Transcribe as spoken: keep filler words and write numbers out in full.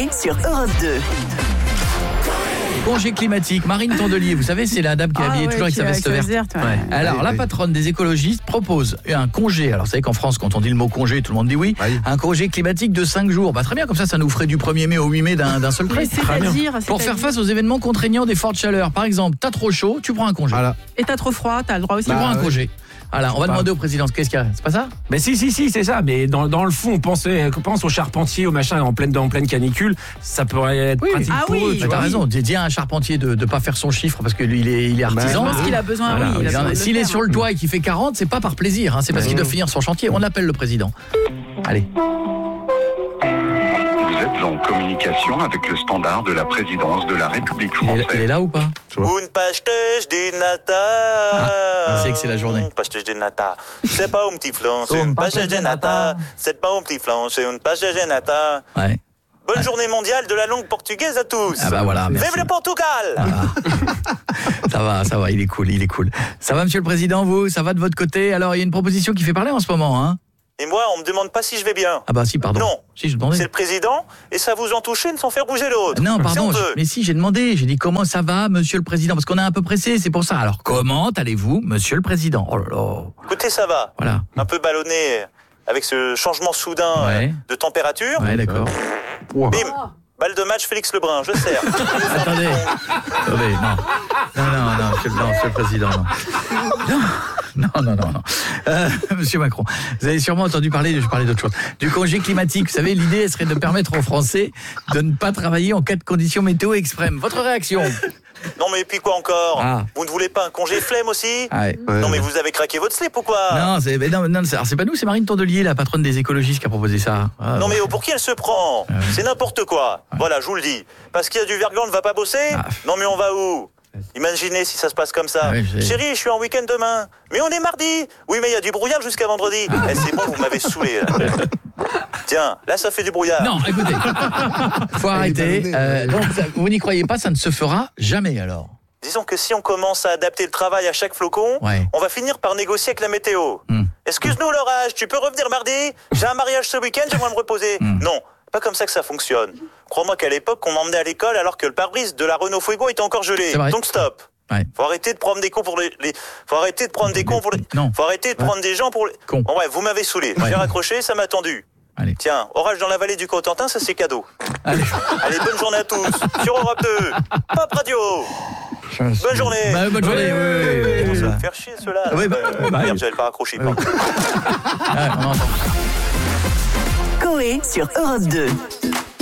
sur Europe deux. Congé climatique, Marine Tondelier, vous savez, c'est la dame qui est Ah habillée ouais, toujours avec qui sa est veste avec verte. la veste, ouais. Ouais. Alors, Oui, la oui. patronne des écologistes propose un congé. Alors, vous savez qu'en France, quand on dit le mot congé, tout le monde dit oui. Oui. Un congé climatique de cinq jours. Bah, très bien, comme ça, ça nous ferait du premier mai au huit mai d'un, d'un seul Mais trait. Très bien. c'est-à-dire, Pour faire c'est-à-dire. face aux événements contraignants des fortes chaleurs. Par exemple, t'as trop chaud, tu prends un congé. Voilà. Et t'as trop froid, t'as le droit aussi. Tu Bah, prends un ouais. congé. Voilà, on va pas. demander au président qu'est-ce qu'il y a. C'est pas ça? Mais si, si, si, c'est ça. Mais dans, dans le fond, on pensait, on pense aux charpentiers, au machin, en pleine, en pleine canicule. Ça pourrait être Oui. pratique Ah pour oui. eux. tu Bah, vois. t'as raison, dis dis à un charpentier de ne pas faire son chiffre parce qu'il est, il est artisan. Je pense qu'il a besoin, Voilà, oui. il a il en- besoin de le S'il est faire. sur le toit et qu'il fait quarante, c'est pas par plaisir, hein, c'est parce qu'il doit finir son chantier. On appelle le président. Allez. Vous êtes en communication avec le standard de la présidence de la République Il est, française. il est là ou pas? Un pastéis de nata. Ah, c'est que c'est la journée. Un pastéis de nata. C'est pas un petit flan, c'est Un un pastéis de pastéis de nata. nata. C'est pas un petit flan, c'est un pastéis de nata. Ouais. Bonne journée mondiale de la langue portugaise à tous. Ah bah voilà, merci. Vive le Portugal. Ça va, ça va, il est cool, il est cool. Ça va, monsieur le président, vous? Ça va de votre côté? Alors, il y a une proposition qui fait parler en ce moment, hein? Et moi, on me demande pas si je vais bien. Ah bah si, pardon. Non. Si, je demandais. C'est le président, et ça vous en touche une sans faire bouger l'autre. Non, Si pardon, on je- veut. mais si, j'ai demandé. J'ai dit comment ça va, monsieur le président? Parce qu'on est un peu pressé, c'est pour ça. Alors, comment allez-vous, monsieur le président? Oh là là. Écoutez, ça va. Voilà. Un peu ballonné avec ce changement soudain Ouais. euh, de température. Ouais, d'accord. Bim. Balle de match, Félix Lebrun, je sers. Attendez. Attendez, non. Non, non, non, monsieur, non, monsieur le président, non. Non, non, non, non. non. Euh, monsieur Macron, vous avez sûrement entendu parler, je parlais d'autre chose, du congé climatique. Vous savez, l'idée elle serait de permettre aux Français de ne pas travailler en cas de conditions météo extrêmes. Votre réaction? Non mais et puis quoi encore? Ah. Vous ne voulez pas un congé flemme aussi? Ah ouais. Ouais, Non mais ouais. vous avez craqué votre slip ou quoi? Non, c'est, mais non, non, c'est, alors c'est pas nous, c'est Marine Tondelier, la patronne des écologistes, qui a proposé ça. Ah, Non ouais. mais pour qui elle se prend? C'est n'importe quoi. Voilà, je vous le dis. Parce qu'il y a du verglas, on ne va pas bosser? Ah. Non mais on va où? Imaginez si ça se passe comme ça. Ah oui, je sais. Chérie, je suis en week-end demain. Mais on est mardi. Oui mais il y a du brouillard jusqu'à vendredi. Ah. Eh, c'est bon, vous m'avez saoulé. Là. Tiens, là ça fait du brouillard. Non, écoutez, faut arrêter. ballonné, Euh, ouais. donc, ça- vous n'y croyez pas, ça ne se fera jamais alors. Disons que si on commence à adapter le travail à chaque flocon, Ouais. on va finir par négocier avec la météo. Hmm. Excuse-nous l'orage, tu peux revenir mardi? J'ai un mariage ce week-end, j'aimerais me reposer. Hmm. Non, pas comme ça que ça fonctionne. Crois-moi qu'à l'époque, on m'emmenait à l'école alors que le pare-brise de la Renault Fuego était encore gelé. C'est vrai. Donc stop. Ouais. Faut arrêter de prendre des cons pour les, les- faut arrêter de prendre des cons pour les, Non. faut arrêter de prendre des gens pour les, Cons. Bon, ouais, vous m'avez saoulé. Ouais. J'ai raccroché, ça m'a tendu. Allez. Tiens, orage dans la vallée du Cotentin, ça c'est cadeau. Allez. Allez, bonne journée à tous. Sur Europe deux. Pop Radio. Bonne journée. Bah, bonne journée. Oui, oui, oui, oui, Ça oui. va me faire chier ceux-là. Oui, bah, Euh, bah, merde, oui. j'avais pas raccroché. Oui. pardon. Ah, on entend. Coé sur Europe deux.